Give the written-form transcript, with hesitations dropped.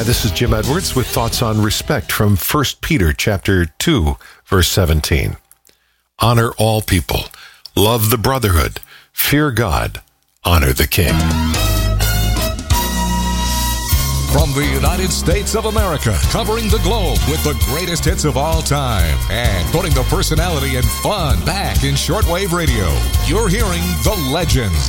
Hi, this is Jim Edwards with thoughts on respect from 1 Peter chapter 2, verse 17. Honor all people, love the brotherhood, fear God, honor the king. From the United States of America, covering the globe with the greatest hits of all time and putting the personality and fun back in shortwave radio, you're hearing the legends